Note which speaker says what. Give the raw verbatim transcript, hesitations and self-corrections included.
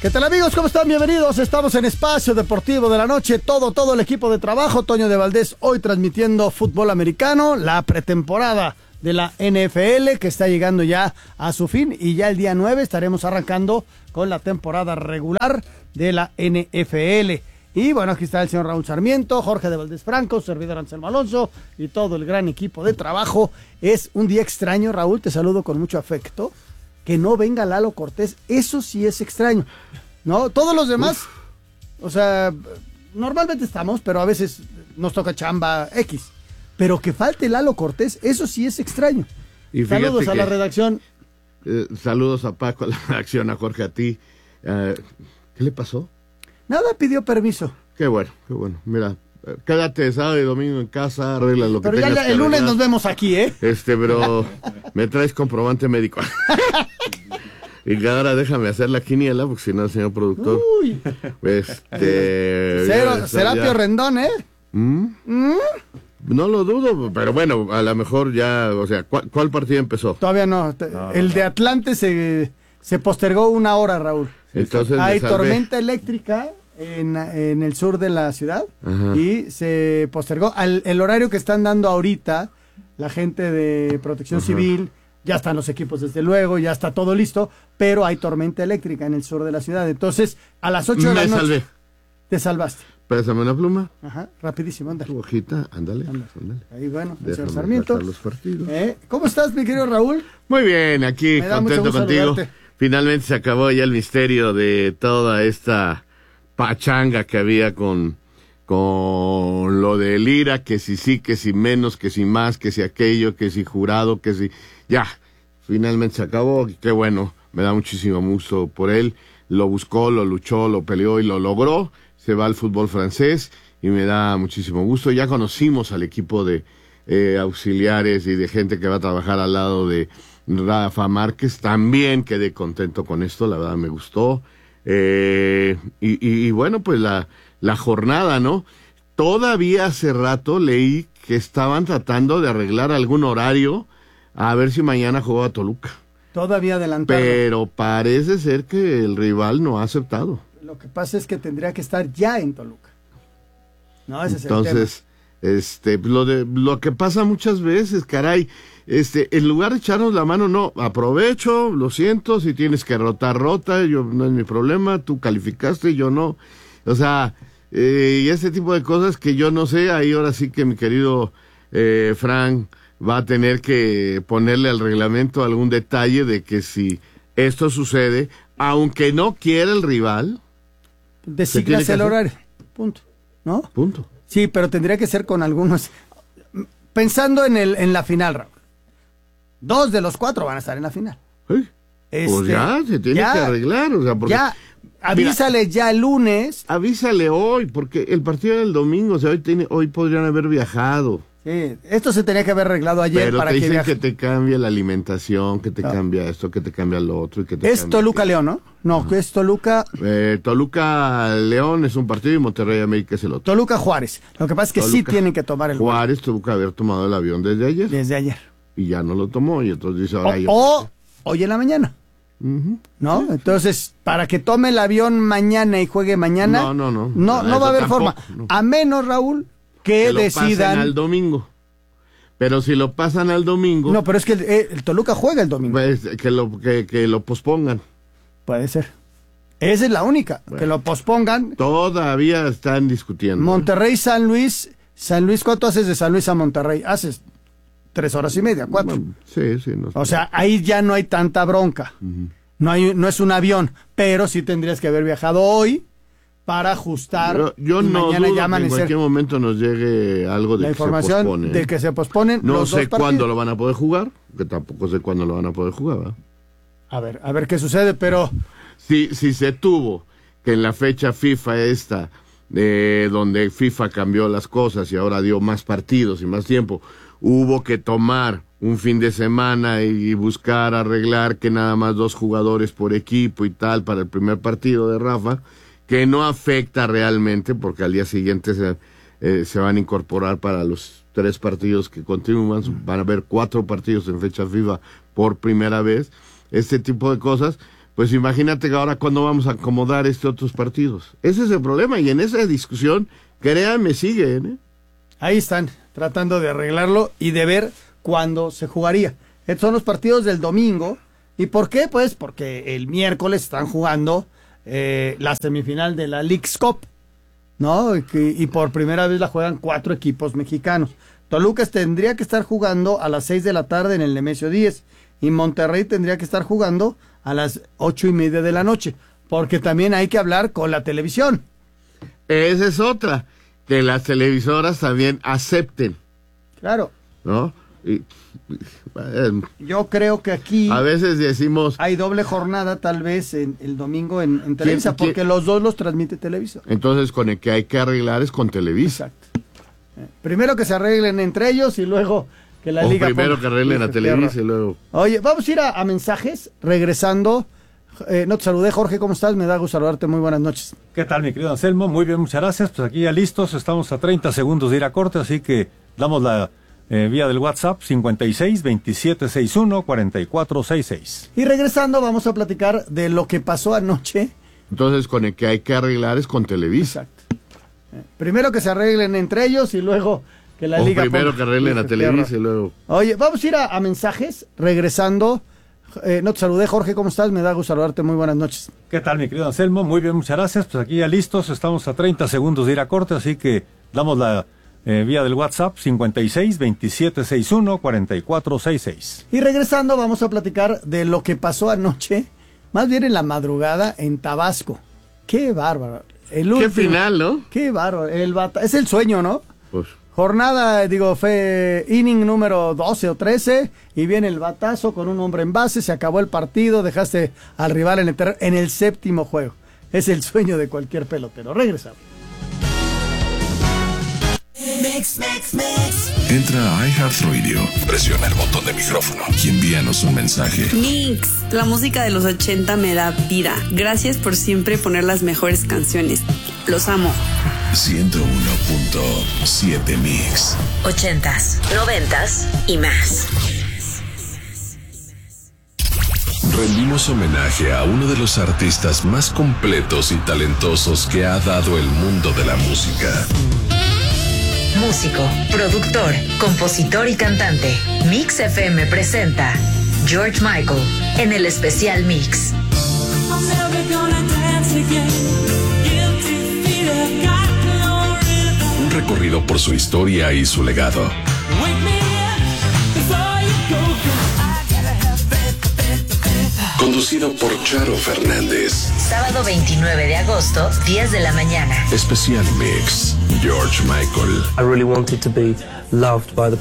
Speaker 1: ¿Qué tal, amigos? ¿Cómo están? Bienvenidos. Estamos en Espacio Deportivo de la Noche. Todo, todo el equipo de trabajo. Toño de Valdés hoy transmitiendo fútbol americano, la pretemporada de la N F L que está llegando ya a su fin y ya el día nueve estaremos arrancando con la temporada regular de la N F L. Y bueno, aquí está el señor Raúl Sarmiento, Jorge de Valdés Franco, servidor Anselmo Alonso y todo el gran equipo de trabajo. Es un día extraño, Raúl, te saludo con mucho afecto. Que no venga Lalo Cortés, eso sí es extraño, ¿no? Todos los demás, Uf. o sea, normalmente estamos, pero a veces nos toca chamba X. Pero que falte Lalo Cortés, eso sí es extraño.
Speaker 2: Y
Speaker 1: saludos a
Speaker 2: que,
Speaker 1: la redacción.
Speaker 2: Eh, saludos a Paco, a la redacción, a Jorge, a ti. Uh, ¿Qué le pasó?
Speaker 1: Nada, pidió permiso.
Speaker 2: Qué bueno, qué bueno. Mira, quédate sábado y domingo en casa, arregla lo que
Speaker 1: pero
Speaker 2: tengas
Speaker 1: ya, ya
Speaker 2: que
Speaker 1: el lunes
Speaker 2: arreglar.
Speaker 1: Nos vemos aquí, ¿eh?
Speaker 2: Este, pero me traes comprobante médico. Y que ahora déjame hacer la quiniela, porque si no, el señor productor.
Speaker 1: Uy.
Speaker 2: Este.
Speaker 1: Cero, Serapio Rendón, ¿eh?
Speaker 2: ¿Mm?
Speaker 1: ¿Mm?
Speaker 2: No lo dudo, pero bueno, a lo mejor ya, o sea, ¿cuál, cuál partido empezó?
Speaker 1: Todavía no. no el no, de Atlante se, se postergó una hora, Raúl.
Speaker 2: Entonces
Speaker 1: hay tormenta eléctrica en, en el sur de la ciudad. Ajá. Y se postergó al el horario que están dando ahorita la gente de Protección Ajá. Civil. Ya están los equipos, desde luego, ya está todo listo, pero hay tormenta eléctrica en el sur de la ciudad. Entonces, a las ocho de la
Speaker 2: Me
Speaker 1: noche.
Speaker 2: salvé.
Speaker 1: Te salvaste.
Speaker 2: Pésame una pluma.
Speaker 1: Ajá, rapidísimo, ándale.
Speaker 2: Tu hojita, ándale, ándale.
Speaker 1: Ahí, bueno,
Speaker 2: el
Speaker 1: señor Sarmiento.
Speaker 2: Los partidos.
Speaker 1: ¿Eh? ¿Cómo estás, mi querido Raúl?
Speaker 2: Muy bien, aquí contento contigo. Saludarte. Finalmente se acabó ya el misterio de toda esta pachanga que había con, con lo de Lira, que si sí, que si menos, que si más, que si aquello, que si jurado, que si... Ya, finalmente se acabó, y qué bueno, me da muchísimo gusto por él. Lo buscó, lo luchó, lo peleó y lo logró. Se va al fútbol francés y me da muchísimo gusto. Ya conocimos al equipo de eh, auxiliares y de gente que va a trabajar al lado de Rafa Márquez. También quedé contento con esto, la verdad me gustó. Eh, y, y, y bueno, pues la, la jornada, ¿no? Todavía hace rato leí que estaban tratando de arreglar algún horario a ver si mañana jugaba Toluca.
Speaker 1: Todavía adelantado.
Speaker 2: Pero parece ser que el rival no ha aceptado.
Speaker 1: Lo que pasa es que tendría que estar ya en Toluca. No, ese
Speaker 2: Entonces,
Speaker 1: es el tema.
Speaker 2: este, lo de lo que pasa muchas veces, caray, este, en lugar de echarnos la mano, no, aprovecho, lo siento, si tienes que rotar, rota, yo no es mi problema, tú calificaste, yo no. O sea, eh, y ese tipo de cosas que yo no sé, ahí ahora sí que mi querido eh, Frank va a tener que ponerle al reglamento algún detalle de que si esto sucede, aunque no quiera el rival,
Speaker 1: designas el horario, punto, ¿no?
Speaker 2: Punto.
Speaker 1: Sí, pero tendría que ser con algunos, pensando en el en la final, Raúl. Dos de los cuatro van a estar en la final.
Speaker 2: ¿Sí? Este, pues ya, se tiene ya, que arreglar, o sea, porque...
Speaker 1: Ya, avísale mira, ya el lunes.
Speaker 2: Avísale hoy, porque el partido del domingo, o sea, hoy, tiene, hoy podrían haber viajado.
Speaker 1: Sí, esto se tenía que haber arreglado ayer.
Speaker 2: Pero
Speaker 1: para
Speaker 2: te
Speaker 1: que
Speaker 2: dicen
Speaker 1: viaje.
Speaker 2: que te cambia la alimentación, que te no. cambia esto, que te cambia lo otro. Y que te
Speaker 1: es Toluca León, ¿no? No, que es Toluca.
Speaker 2: Eh, Toluca León es un partido y Monterrey América es el otro.
Speaker 1: Toluca Juárez. Lo que pasa es que
Speaker 2: Toluca,
Speaker 1: sí tienen que tomar el
Speaker 2: Juárez vuelo. Tuvo que haber tomado el avión desde ayer.
Speaker 1: Desde ayer.
Speaker 2: Y ya no lo tomó, y entonces dice ahora
Speaker 1: o,
Speaker 2: yo.
Speaker 1: O hoy en la mañana. Uh-huh. ¿No? Sí. Entonces, para que tome el avión mañana y juegue mañana.
Speaker 2: No, no, no.
Speaker 1: No, no, no va a haber
Speaker 2: tampoco,
Speaker 1: forma.
Speaker 2: No.
Speaker 1: A menos, Raúl, que, que decidan.
Speaker 2: Lo al domingo. Pero si lo pasan al domingo...
Speaker 1: No, pero es que el, el Toluca juega el domingo.
Speaker 2: Pues que lo, que, que lo pospongan.
Speaker 1: Puede ser. Esa es la única, bueno, que lo pospongan.
Speaker 2: Todavía están discutiendo.
Speaker 1: Monterrey, San Luis. San Luis, ¿cuánto haces de San Luis a Monterrey? Haces tres horas y media, cuatro.
Speaker 2: Bueno, sí, sí. No
Speaker 1: o sea, ahí ya no hay tanta bronca. Uh-huh. No, hay, no es un avión, pero sí tendrías que haber viajado hoy para ajustar.
Speaker 2: Yo, yo
Speaker 1: y
Speaker 2: no
Speaker 1: mañana
Speaker 2: dudo
Speaker 1: ya
Speaker 2: que
Speaker 1: amanecer.
Speaker 2: en cualquier momento nos llegue algo de
Speaker 1: la
Speaker 2: que
Speaker 1: información
Speaker 2: se pospone.
Speaker 1: De que se posponen.
Speaker 2: No
Speaker 1: los
Speaker 2: sé
Speaker 1: dos
Speaker 2: cuándo lo van a poder jugar, que tampoco sé cuándo lo van a poder jugar, ¿verdad?
Speaker 1: A ver, a ver qué sucede, pero...
Speaker 2: Si, si se tuvo que en la fecha FIFA esta, eh, donde FIFA cambió las cosas y ahora dio más partidos y más tiempo, hubo que tomar un fin de semana y buscar arreglar que nada más dos jugadores por equipo y tal para el primer partido de Rafa, que no afecta realmente porque al día siguiente se, eh, se van a incorporar para los tres partidos que continúan, van a haber cuatro partidos en fecha FIFA por primera vez, este tipo de cosas, pues imagínate que ahora cuándo vamos a acomodar estos otros partidos. Ese es el problema, y en esa discusión, créanme, siguen, ¿eh?
Speaker 1: Ahí están, tratando de arreglarlo y de ver cuándo se jugaría. Estos son los partidos del domingo. ¿Y por qué? Pues porque el miércoles están jugando eh, la semifinal de la Leagues Cup, ¿no? Y, y por primera vez la juegan cuatro equipos mexicanos. Toluca tendría que estar jugando a las seis de la tarde en el Nemesio diez, y Monterrey tendría que estar jugando a las ocho y media de la noche, porque también hay que hablar con la televisión.
Speaker 2: Esa es otra, que las televisoras también acepten.
Speaker 1: Claro.
Speaker 2: ¿No? Y,
Speaker 1: eh, yo creo que aquí
Speaker 2: a veces decimos
Speaker 1: hay doble jornada tal vez en el domingo en, en Televisa, ¿quién, porque quién? Los dos los transmite Televisa.
Speaker 2: Entonces con el que hay que arreglar es con Televisa.
Speaker 1: Exacto. Eh, primero que se arreglen entre ellos y luego que la
Speaker 2: o
Speaker 1: liga
Speaker 2: primero que arreglen a Televisa y luego.
Speaker 1: Oye, vamos a ir a, a mensajes regresando. Eh, no te saludé, Jorge, ¿cómo estás? Me da gusto saludarte, muy buenas noches.
Speaker 3: ¿Qué tal, mi querido Anselmo? Muy bien, muchas gracias. Pues aquí ya listos, estamos a treinta segundos de ir a corte, así que damos la Eh, vía del WhatsApp cincuenta y seis, veintisiete sesenta y uno, cuarenta y cuatro sesenta y seis.
Speaker 1: Y regresando vamos a platicar de lo que pasó anoche.
Speaker 2: Entonces con el que hay que arreglar es con Televisa.
Speaker 1: Exacto. Eh, primero que se arreglen entre ellos y luego que la
Speaker 2: o
Speaker 1: liga
Speaker 2: primero
Speaker 1: ponga,
Speaker 2: que arreglen a Televisa y luego.
Speaker 1: Oye, vamos a ir a, a mensajes regresando. Eh, no te saludé, Jorge, ¿cómo estás? Me da gusto saludarte, muy buenas noches.
Speaker 3: ¿Qué tal, mi querido Anselmo? Muy bien, muchas gracias. Pues aquí ya listos, estamos a treinta segundos de ir a corte, así que damos la Eh, vía del WhatsApp cincuenta y seis, veintisiete sesenta y uno, cuarenta y cuatro sesenta y seis.
Speaker 1: Y regresando vamos a platicar de lo que pasó anoche, más bien en la madrugada en Tabasco. Qué bárbaro. El
Speaker 2: último,
Speaker 1: qué
Speaker 2: final, ¿no?
Speaker 1: Qué bárbaro. El bata, es el sueño, ¿no?
Speaker 2: Pues.
Speaker 1: Jornada, digo, fue inning número doce o trece y viene el batazo con un hombre en base, se acabó el partido, dejaste al rival en el, ter- en el séptimo juego. Es el sueño de cualquier pelotero. Regresamos.
Speaker 4: Mix, mix, mix. Entra a iHeartRadio, presiona el botón de micrófono y envíanos un mensaje.
Speaker 5: Mix, la música de los ochenta me da vida. Gracias por siempre poner las mejores canciones. Los amo.
Speaker 4: ciento uno punto siete Mix.
Speaker 6: Ochentas, noventas y más.
Speaker 4: Rendimos homenaje a uno de los artistas más completos y talentosos que ha dado el mundo de la música.
Speaker 6: Músico, productor, compositor y cantante. Mix F M presenta George Michael en el especial Mix.
Speaker 4: Un recorrido por su historia y su legado. Conducido por Charo Fernández.
Speaker 6: Sábado veintinueve de agosto, diez de la mañana.
Speaker 4: Especial Mix, George Michael.
Speaker 7: I really wanted to be loved by the